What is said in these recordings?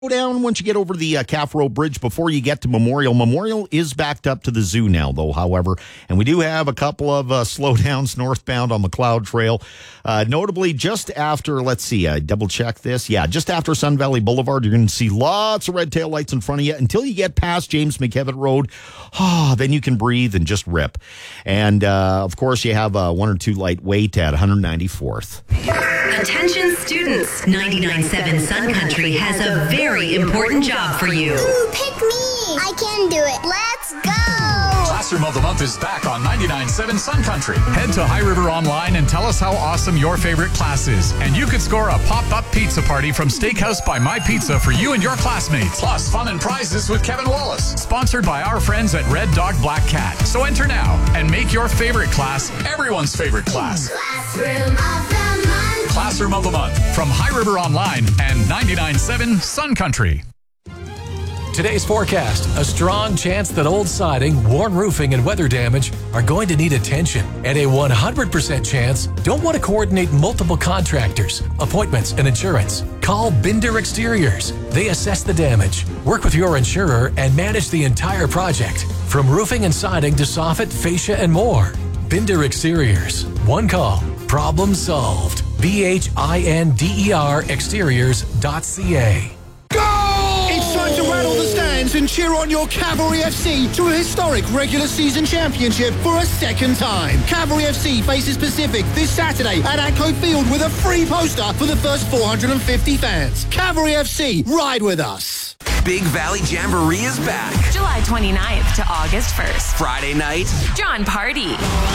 down once you get over the Calf Road Bridge before you get to Memorial. Memorial is backed up to the zoo now, though, however. And we do have a couple of slowdowns northbound on McLeod Trail. Notably, just after, let's see, double check this. Yeah, just after Sun Valley Boulevard, you're going to see lots of red tail lights in front of you until you get past James McKevitt Road. Then you can breathe and just rip. And, of course, you have one or two light wait at 194th. Attention students, 99.7 Sun Country has a very important job for you. Ooh, pick me! I can do it. Let's go! Classroom of the Month is back on 99.7 Sun Country. Head to High River Online and tell us how awesome your favorite class is. And you could score a pop-up pizza party from Steakhouse by My Pizza for you and your classmates. Plus, fun and prizes with Kevin Wallace. Sponsored by our friends at Red Dog Black Cat. So enter now and make your favorite class everyone's favorite class. Classroom of the Month. Classroom of the Month from High River Online and 99.7 Sun Country. Today's forecast, a strong chance that old siding, worn roofing, and weather damage are going to need attention. And a 100% chance don't want to coordinate multiple contractors, appointments, and insurance. Call Binder Exteriors. They assess the damage, work with your insurer, and manage the entire project. From roofing and siding to soffit, fascia, and more. Binder Exteriors. One call. Problem solved. BHINDER exteriors.ca. It's time to rattle the stands and cheer on your Cavalry FC to a historic regular season championship for a second time. Cavalry FC faces Pacific this Saturday at Atco Field with a free poster for the first 450 fans. Cavalry FC, ride with us. Big Valley Jamboree is back. July 29th to August 1st. Friday night, John Party.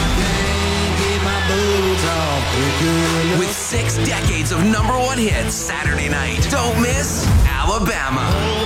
With 6 decades of #1 hits. Saturday night, don't miss Alabama.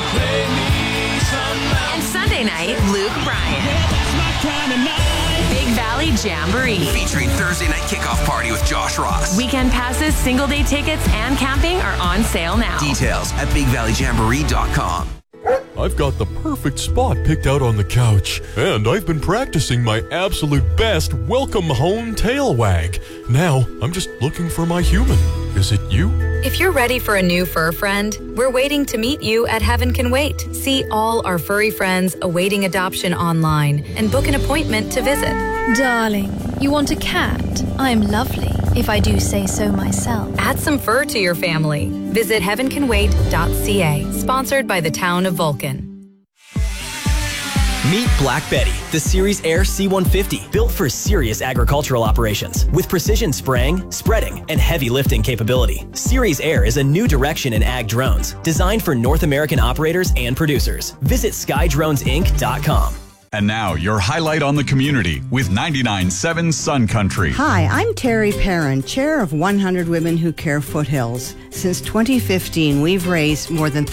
And Sunday night, Luke Bryan. Big Valley Jamboree. Featuring Thursday night kickoff party with Josh Ross. Weekend passes, single day tickets, and camping are on sale now. Details at BigValleyJamboree.com. I've got the perfect spot picked out on the couch, and I've been practicing my absolute best welcome home tail wag. Now, I'm just looking for my human. Is it you? If you're ready for a new fur friend, we're waiting to meet you at Heaven Can Wait. See all our furry friends awaiting adoption online and book an appointment to visit. Darling, you want a cat? I'm lovely, if I do say so myself. Add some fur to your family. Visit heavencanwait.ca. Sponsored by the town of Vulcan. Meet Black Betty, the Series Air C-150, built for serious agricultural operations. With precision spraying, spreading, and heavy lifting capability. Series Air is a new direction in ag drones, designed for North American operators and producers. Visit skydronesinc.com. And now, your highlight on the community with 99.7 Sun Country. Hi, I'm Terry Perrin, chair of 100 Women Who Care Foothills. Since 2015, we've raised more than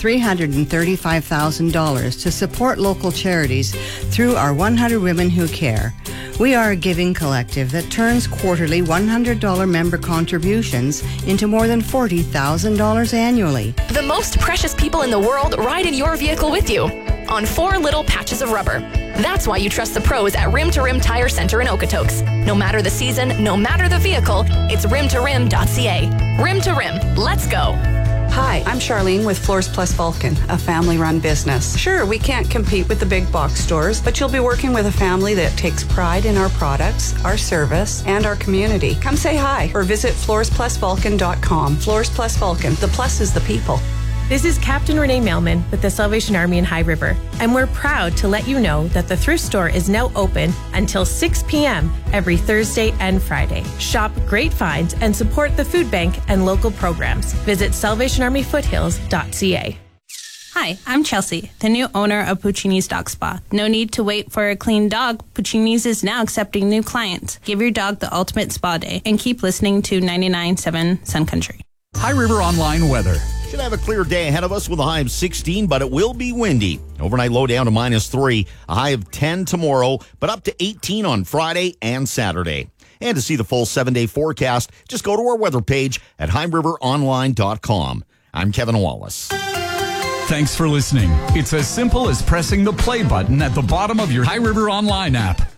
$335,000 to support local charities through our 100 Women Who Care. We are a giving collective that turns quarterly $100 member contributions into more than $40,000 annually. The most precious people in the world ride in your vehicle with you on 4 little patches of rubber. That's why you trust the pros at Rim to Rim Tire Center in Okotoks. No matter the season, no matter the vehicle, it's rimtorim.ca. Rim to Rim. Let's go. Hi, I'm Charlene with Floors Plus Vulcan, a family-run business. Sure, we can't compete with the big box stores, but you'll be working with a family that takes pride in our products, our service, and our community. Come say hi or visit floorsplusvulcan.com. Floors Plus Vulcan. The plus is the people. This is Captain Renee Mailman with the Salvation Army in High River, and we're proud to let you know that the thrift store is now open until 6 p.m. every Thursday and Friday. Shop great finds and support the food bank and local programs. Visit salvationarmyfoothills.ca. Hi, I'm Chelsea, the new owner of Puccini's Dog Spa. No need to wait for a clean dog. Puccini's is now accepting new clients. Give your dog the ultimate spa day and keep listening to 99.7 Sun Country. High River Online weather. Should have a clear day ahead of us with a high of 16, but it will be windy. Overnight low down to -3, a high of 10 tomorrow, but up to 18 on Friday and Saturday. And to see the full 7-day forecast, just go to our weather page at highriveronline.com. I'm Kevin Wallace. Thanks for listening. It's as simple as pressing the play button at the bottom of your High River Online app.